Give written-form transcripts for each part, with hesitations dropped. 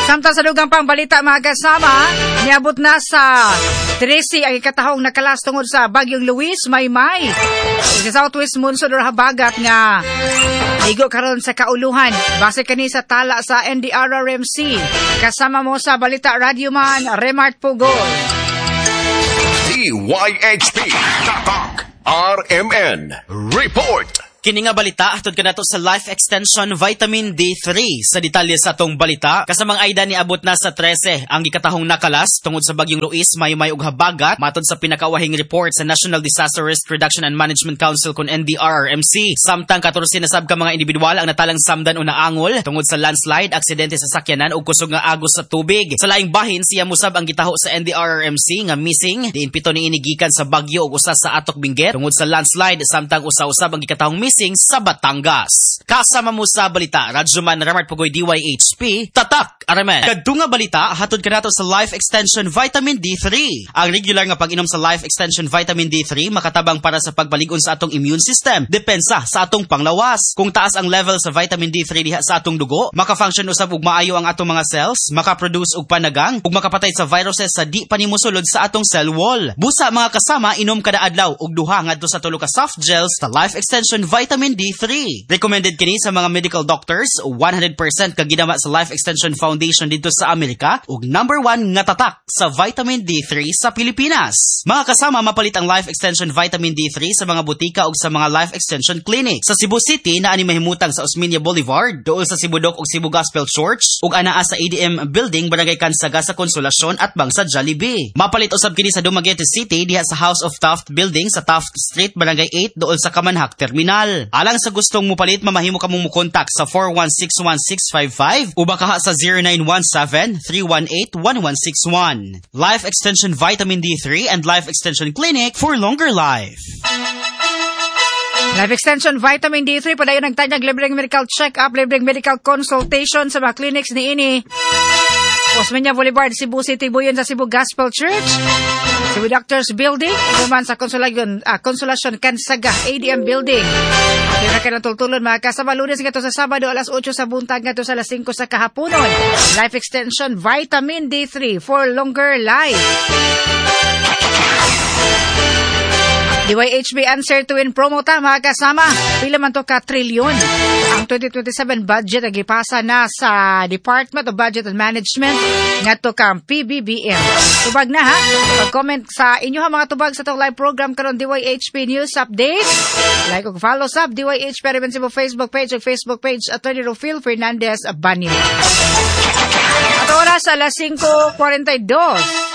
Samtang sa dugang pang balita mga kasama, niabot na sa 13 ang ikatahong nakalas tungod sa Bagyong Luis, Maymay. Sa southwest monsoon or habagat nga ligo karon sa kauluhan. Base kani sa tala sa NDRRMC. Kasama mo sa Balita Radio Man, Remart Pugol. DYHP Tatak RMN Report. Kini nga balita atod kanato sa Life Extension Vitamin D3. Sa detalye sa atong balita, kasamang ayda ni abot na sa 13 ang gikatahong nakalas tungod sa Bagyong Luis, Maymay ug habagat matod sa pinakawahing report sa National Disaster Risk Reduction and Management Council kon NDRRMC. Samtang 14 na sab ka mga individual ang natalang samdan o naangol tungod sa landslide, aksidente sa sakyanan ug kusog nga agos sa tubig. Sa laing bahin siya musab ang gitaho sa NDRRMC nga missing diin pito niini gikan sa bagyo ug usa sa Atok Benguet tungod sa landslide, samtang usa-usab ang gikatahong missing sa Batangas. Kasama mo sa balita, Radyoman Remart Pugoy DYHP, Tatak RMN. Kadtunga balita, hatod kanato sa Life Extension Vitamin D3. Ang regular nga pag-inom sa Life Extension Vitamin D3 makatabang para sa pagbalig-on sa atong immune system, depensa sa atong panglawas. Kung taas ang level sa vitamin D3 diha sa atong dugo, maka-function usab ug maayo ang atong mga cells, maka-produce og panagang ug makapatay sa viruses sa di panimusulod sa atong cell wall. Busa mga kasama, inom kada adlaw og duha ngadto sa 3 ka soft gels sa Life Extension Vitamin D3. Recommended kini sa mga medical doctors, 100% ka ginama sa Life Extension Foundation dito sa Amerika ug number 1 nga tatak sa Vitamin D3 sa Pilipinas. Mga kasama, mapalit ang Life Extension Vitamin D3 sa mga butika ug sa mga Life Extension Clinic. Sa Cebu City na ani mahimutang sa Osmeña Boulevard, duol sa Cibudok ug Cebu Gospel Church ug anaa sa ADM Building, Barangay Kansaga sa Consolacion at bang sa Jollibee. Mapalit usab kini sa Dumaguete City diha sa House of Taft Building sa Taft Street, Barangay 8 duol sa Kamanhak Terminal. Alang sa gustong mupalit, mamahimo ka mong mukontak sa 4161655 o baka sa 0917-318-1161. Life Extension Vitamin D3 and Life Extension Clinic for longer life. Life Extension Vitamin D3 padayon nagtanyag libreng medical check-up, libreng medical consultation sa mga clinics ni ini. Osmeña Boulevard, Cebu City, Buyon sa Cebu Gospel Church, Cebu Doctors Building, Uman sa Consolacion Kansaga, ADM Building. Kaya na tultulon mga kasama, Lunes nga to sa Sabado, alas 8 sa buntag nga to sa alas 5 sa kahaponon. Life Extension Vitamin D3 for longer life. DYHP Answer to Win promo ta mga kasama. Pila man to ka trilyon. Ang 2027 budget ang ipasa na sa Department of Budget and Management nga to kang PBBM. Tubag na ha. Pag-comment sa inyo ha mga tubag sa itong live program karon DYHP News Update. Like o follow sa DYHP Ariban Cebu Facebook page o Facebook page Attorney Rufil Fernandez Banyo. At oras alas 5:42.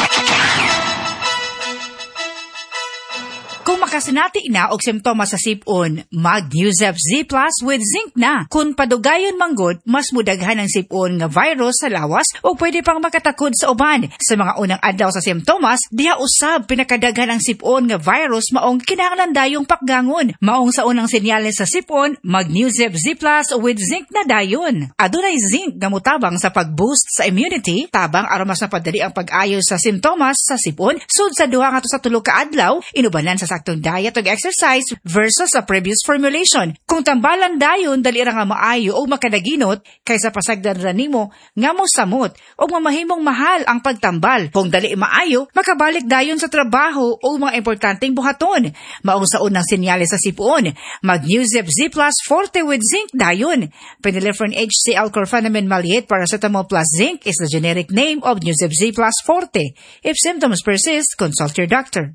Kung makasinati na og simptomas sa sipon, mag-Newzep Z Plus with zinc na. Kung padugayon manggod, mas mudaghan ang sipon nga virus sa lawas o pwede pang makatakod sa uban. Sa mga unang adlaw sa simptomas, diha usab pinakadaghan ang sipon nga virus maong kinahanglan dayong pakgangon. Maong sa unang senyales sa sipon, mag-Newzep Z Plus with zinc na dayon. Adunay zinc nga mutabang sa pag-boost sa immunity, tabang aron mas mapadali ang pag-ayos sa simptomas sa sipon sud sa 2 nga to sa 3 ka adlaw, inubanan sa saktong diet ug exercise versus sa previous formulation. Kung tambalan dayon, dali ra nga maayo o makadaginot kaysa pasagdan ra nimo nga mosamot o mamahimong mahal ang pagtambal. Kung dali maayo, makabalik dayon sa trabaho o mga importanteng buhaton. Maong sa unang senyales sa sipon, mag-Newzep Z Plus Forte with zinc dayon. Phenylephrine HCl Chlorpheniramine Maleate Paracetamol plus zinc is the generic name of Newzep Z Plus Forte. If symptoms persist, consult your doctor.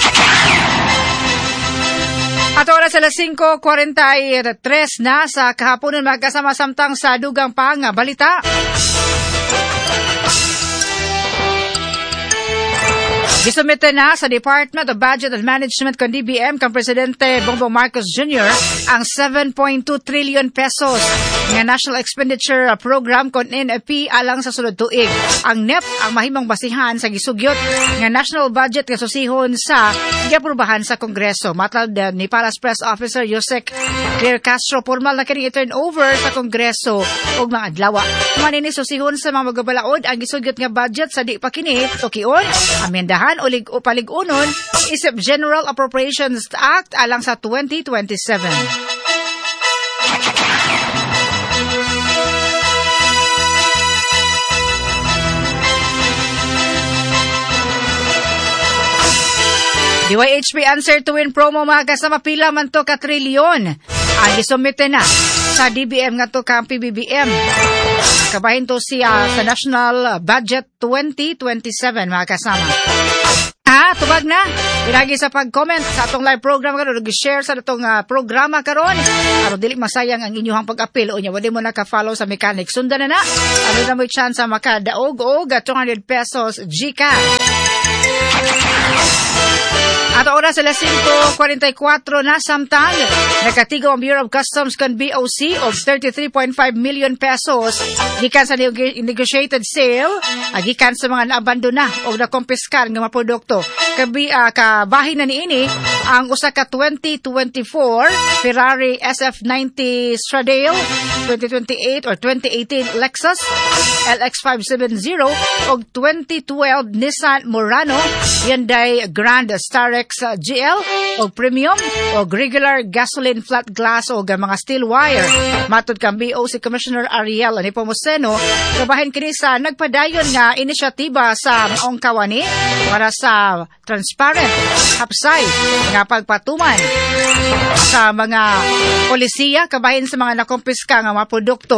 At oras alas 5:43 na sa kahaponon magkasama samtang sa dugang pang balita. Gisumite na sa Department of Budget and Management kon DBM kang Presidente Bongbong Marcos Jr. ang 7.2 trillion pesos nga National Expenditure Program kon NFP alang sa sulod tuig. Ang NEP ang mahimong basihan sa gisugyot nga national budget nga susihon sa giaprubahan sa Kongreso. Matod ni Palace Press Officer Yusek Claire Castro, formal na kini i-turn over sa Kongreso og mga adlaw. Manini susihon sa mga magabalaod ang gisugyot nga budget sa di pa kini tukion, amendahan o paligunon isip General Appropriations Act alang sa 2027. DYHP answer to win promo mga kasama, pila man to ka trilyon ang isumite na sa DBM nga to ka PBBM. Kabahin to siya sa National Budget 2027 mga kasama. Tubag na. Pinagi sa pag-comment sa atong live program karon, nag-share sa atong programa karon. Aron dili masayang ang inyong pag-apil o nya wala mo naka-follow sa mechanic. Sundan na. Ano na mo chance makadaog og 200 pesos GCash. At oras sa 5:44 na samtang nakatigo ang Bureau of Customs kan BOC of 33.5 million pesos gikan sa negotiated sale gikan sa mga naabandona o nakompiskar nga mga produkto. Kabahin na niini ang usa ka 2024 Ferrari SF90 Stradale, 2028 or 2018 Lexus LX570 o 2012 Nissan Murano, Hyundai Grand Starex GL o Premium o regular gasoline flat glass o mga steel wire. Matod kang BOC Commissioner Ariel Nepomuceno, kabahin kini sa nagpadayon nga inisyatiba sa maong kawani para sa transparent, hapsay nga pagpatuman sa mga polisiya kabahin sa mga nakompiska nga mga produkto.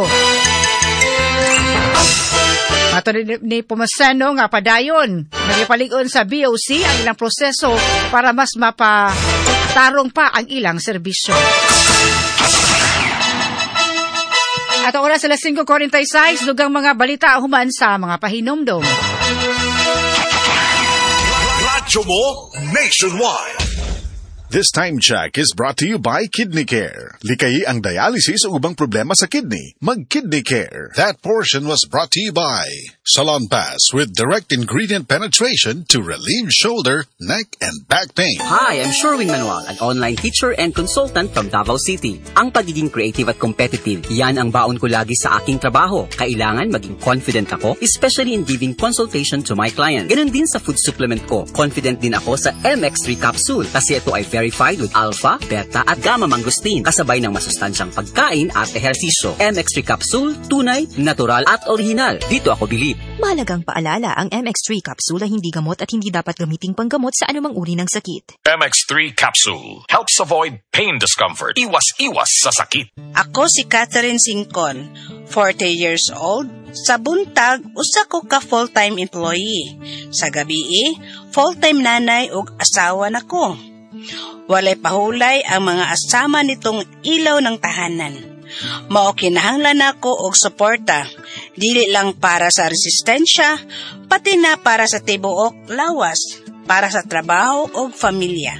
Matod ni Pumaseno nga padayon nagipaligon sa BOC ang ilang proseso para mas mapatarong pa ang ilang serbisyo. At oras sa 5:46, dugang mga balita human sa mga pahinomdom. Radyo mo nationwide. This time check is brought to you by Kidney Care. Likayi ang dialysis o ubang problema sa kidney. Mag-Kidney Care. That portion was brought to you by Salon Pass with direct ingredient penetration to relieve shoulder, neck, and back pain. Hi, I'm Sherwin Manuel, an online teacher and consultant from Davao City. Ang pagiging creative at competitive, yan ang baon ko lagi sa aking trabaho. Kailangan maging confident ako, especially in giving consultation to my client. Ganun din sa food supplement ko. Confident din ako sa MX3 capsule kasi ito ay verified with alpha, beta at gamma mangosteen kasabay ng masustansyang pagkain at ehersisyo. MX3 capsule, tunay, natural at original. Dito ako bilib. Mahalagang paalala, ang MX3 capsule ay hindi gamot at hindi dapat gamiting panggamot sa anumang uri ng sakit. MX3 capsule helps avoid pain discomfort. Iwas sa sakit. Ako si Catherine Singcon, 40 years old. Sa buntag, usa ko ka full-time employee. Sa gabi, full-time nanay ug asawa nako. Walay pahulay ang mga asama nitong ilaw ng tahanan. Mao kinahanglan nako og suporta, dili lang para sa resistensya, pati na para sa tibuok lawas, para sa trabaho o pamilya.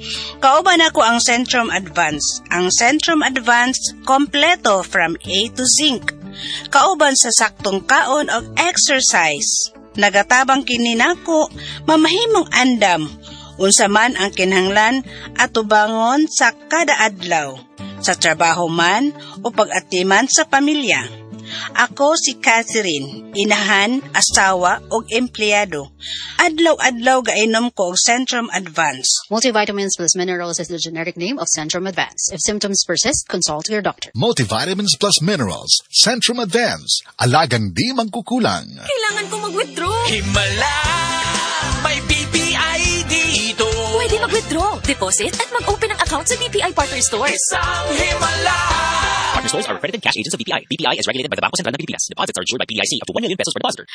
Kauban ako ang Centrum Advance. Ang Centrum Advance kompleto from A to Zinc. Kauban sa saktong kaon og exercise. Nagatabang kini nako mamahimong andam unsa man ang kinahanglan at tubangon sa kada adlaw, sa trabaho man o pag-atiman sa pamilya. Ako si Catherine, inahan, asawa o empleyado. Adlaw-adlaw gainom ko og Centrum Advance. Multivitamins plus minerals is the generic name of Centrum Advance. If symptoms persist, consult your doctor. Multivitamins plus minerals. Centrum Advance. Alagang di mangkukulang. Kailangan ko mag-withdraw. Himala! May BPI dito. Pwede mag-withdraw, deposit at mag-open ng account sa BPI Partner Stores. Isang himala! Partner stores are accredited cash agents of BPI. BPI is regulated by the Bangko Sentral ng Pilipinas. Deposits are insured by PIC up to 1 million pesos per depositor.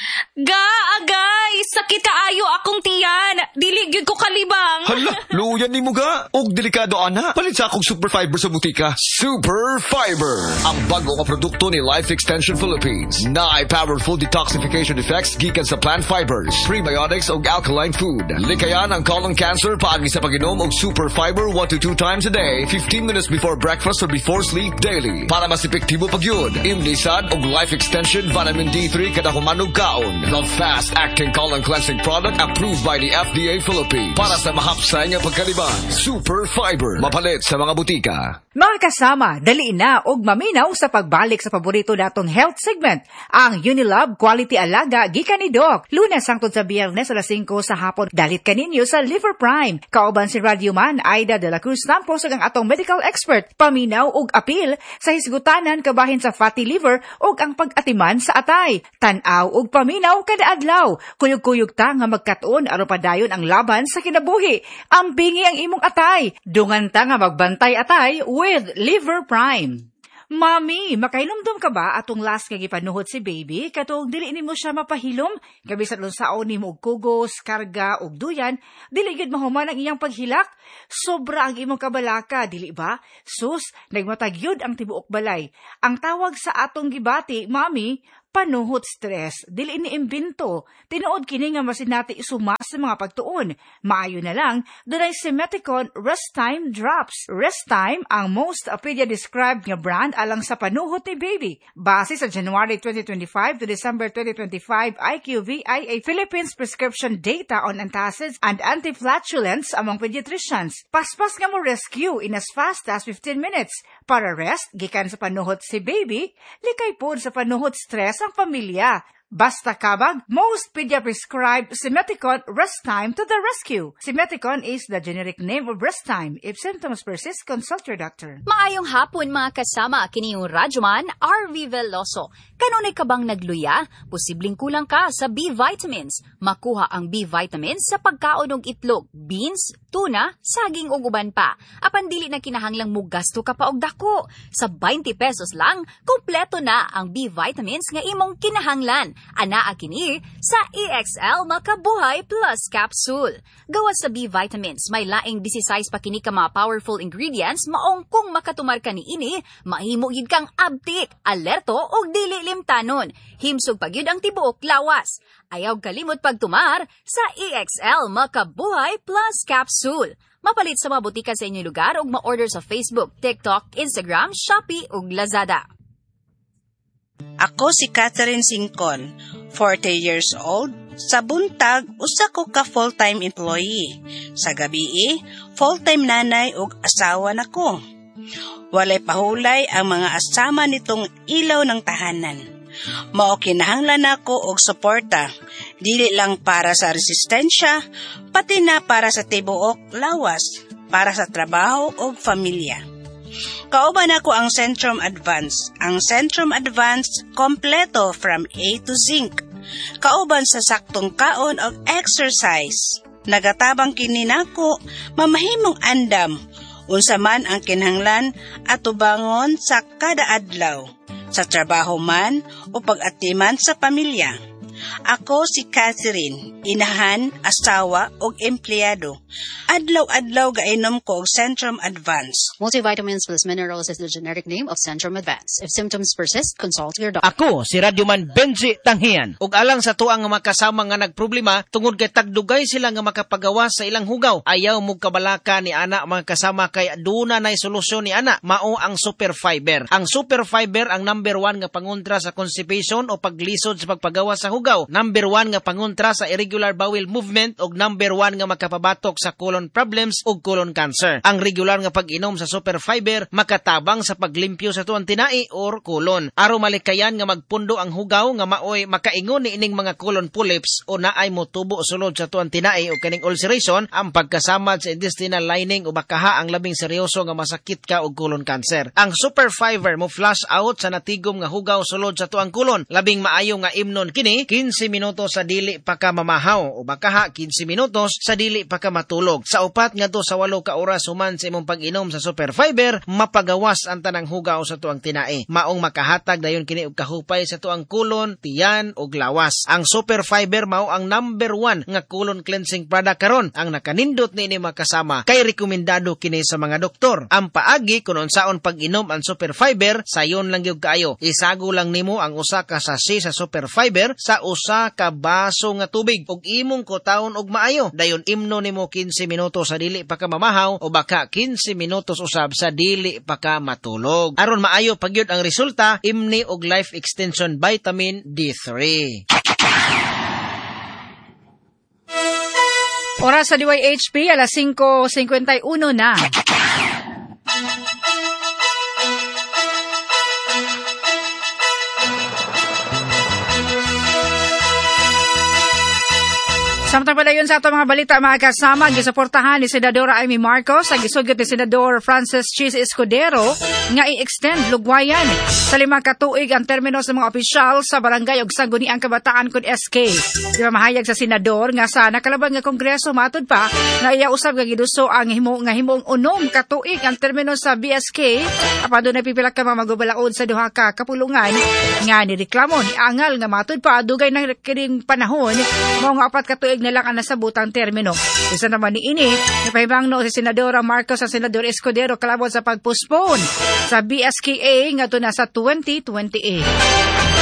Agay! Sakit kaayo akong tiyan. Dili gyud ko kalibang. Hala, luyan ni mo ga. Og delikado ana. Palit sa akong Super Fiber sa butika. Super Fiber. Ang bago ka produkto ni Life Extension Philippines. Na ay powerful detoxification effects gikan sa plant fibers, prebiotics og alkaline food. Likayan ang colon cancer paagi sa pag-inom og Super Fiber 1 to 2 times a day, 15 minutes before breakfast or before sleep daily. Para mas epektibo pagyud, imlisad og Life Extension Vitamin D3 kada humanog kaon. The fast-acting colon cleansing product approved by the FDA Philippines. Para sa mahapsay nga pagkaliban, Super Fiber. Mapalit sa mga butika. Mga kasama, dali na og maminaw sa pagbalik sa paborito natong health segment, ang Unilab Quality Alaga gikan ni Doc. Lunes hangtod sa Biyernes alas 5 sa hapon. Dalit kaninyo sa Liver Prime. Kauban si Radioman Aida de la Cruz Tampos ang atong medical expert. Paminaw og apil sa kahisgutanan kabahin sa fatty liver ug ang pag-atiman sa atay. Tan-aw ug paminaw kada adlaw. Kuyog-kuyog ta nga magkatuon aron padayon ang laban sa kinabuhi. Ambingi ang imong atay. Dungan ta nga magbantay atay with Liver Prime. Mami, makailumdum ka ba atong last nga gipanuhod si baby katong dili nimo siya mapahilom? Kabisan unsaon nimo og kugos, karga og duyan, dili gid mahuman ang iyang paghilak. Sobra ang imong kabalaka, dili ba? Sus, nagmatagyod ang tibuok balay. Ang tawag sa atong gibati, mami, panuhot stress, dili ni imbento. Tinuod kini nga masinati isuma sa mga pagtuon. Maayo na lang, dunay Simeticon Rest Time Drops. Rest Time ang most pedia-described nga brand alang sa panuhot ni baby. Base sa January 2025 to December 2025 IQVIA Philippines prescription data on antacids and antiflatulence among pediatricians. Paspas nga mo rescue in as fast as 15 minutes. Para rest, gikan sa panuhot si baby, likay pod sa panuhot stress ang pamilya. Basta kabag, most pedia-prescribed Simeticon Rest Time to the rescue. Simeticon is the generic name of Rest Time. If symptoms persist, consult your doctor. Maayong hapon mga kasama, kini yung Radyoman RV Veloso. Kanunay ka bang nagluya? Posibleng kulang ka sa B vitamins. Makuha ang B vitamins sa pagkaon og itlog, beans, tuna, saging ug uban pa. Apan dili na kinahanglang mo gasto ka pa og dako. Sa 20 pesos lang, kompleto na ang B vitamins nga imong kinahanglan. Anaa kini sa EXL Makabuhay Plus Capsule. Gawas sa B vitamins, may laing 16 pa kini ka mga powerful ingredients maong kung makatumar ka niini, mahimo gid kang abtik, alerto ug dili limtanon. Himsog pagyud ang tibuok lawas. Ayaw kalimot pagtumar sa EXL Makabuhay Plus Capsule. Mapalit sa mga butika sa inyong lugar ug ma-order sa Facebook, TikTok, Instagram, Shopee ug Lazada. Ako si Catherine Singcon, 40 years old. Sa buntag, usa ko ka full-time employee. Sa gabi, full-time nanay ug asawa nako. Walay pahulay ang mga asama nitong ilaw ng tahanan. Mao kinahanglan nako og suporta, dili lang para sa resistensya, pati na para sa tibuok lawas, para sa trabaho ug pamilya. Kauban ako ang Centrum Advance. Ang Centrum Advance kompleto from A to Zinc. Kauban sa saktong kaon og exercise. Nagatabang kini nako mamahimong andam. Unsa man ang kinahanglan atubangon sa kada adlaw. Sa trabaho man o pag-atiman sa pamilya. Ako si Catherine, inahan, asawa ug empleyado. Adlaw-adlaw gainom ko og Centrum Advance. Multivitamins plus minerals is the generic name of Centrum Advance. If symptoms persist, consult your doctor. Ako si Radyoman Benji Tanghian. Ug alang sa tuang nga makasama nga nagproblema tungod kay tagdugay sila nga makapagawas sa ilang hugaw. Ayaw mo kabalaka ni ana mga kasama kay aduna nay solusyon ni ana. Mao ang Super Fiber. Ang Super Fiber ang number 1 nga pangontra sa constipation o paglisod sa pagpagawas sa hugaw. Number 1 nga pangontra sa irregular bowel movement ug number 1 nga makapabatok sa colon problems ug colon cancer. Ang regular nga pag-inom sa Super Fiber makatabang sa paglimpyo sa tuang tinai or colon. Aron malikayan nga magpundo ang hugaw nga maoy makaingon ni ining mga colon polyps o naay motubo sulod sa tuang tinai o kaning ulceration, ang pagkasamad sa intestinal lining o bakaha ang labing seryoso nga masakit ka og colon cancer. Ang Super Fiber mo flush out sa natigom nga hugaw sulod sa tuang colon. Labing maayo nga imnon kini 15 minutos sa dili pa ka mamahaw o bakaha 15 minutos sa dili pa ka matulog. Sa 4 ngadto sa 8 ka oras human sa imong pag-inom sa Super Fiber, mapagawas ang tanang hugaw sa tuang tinai. Maong makahatag dayon kini og kahupay sa tuang kulon, tiyan ug lawas. Ang Super Fiber mao ang number 1 nga colon cleansing product karon. Ang nakanindot niini makasama kay rekomendado kini sa mga doktor. Ang paagi kun unsaon pag-inom ang Super Fiber, sayon lang gyud kaayo. Isago lang nimo ang usa ka sachet sa Super Fiber sa usa ka baso nga tubig ug imong kutahon og maayo. Dayon imno nimo 15 minutos sa dili pa ka mamahaw o baka 15 minutos usab sa dili pa ka matulog. Aron maayo pagyud ang resulta, imni og Life Extension Vitamin D3. Oras sa DYHP, alas 5:51 na. Samtang padayon sa ato mga balita mga kasama, gisuportahan ni Senadora Amy Marcos ang gisugyot ni Senador Francis Chis Escudero nga i-extend lugwayan sa 5 ka tuig ang termino sa mga opisyal sa barangay ug sangguniang kabataan kun SK. Di ba mahayag sa senador nga sa nakalabang nga kongreso matud pa nga iya usab nga giduso ang himong 6 ka tuig ang termino sa BSK apan dunay pipila ka mga magubalaod sa duha ka kapulungan nga nireklamo ni angal nga matud pa dugay na kining panahon mao nga 4 ka tuig na lang ang nasabutang termino. Isa naman ni ini, napahibangno si Senadora Marcos sa Senador Escudero kalabot sa pagpostpone sa BSKA nga to na sa 2028.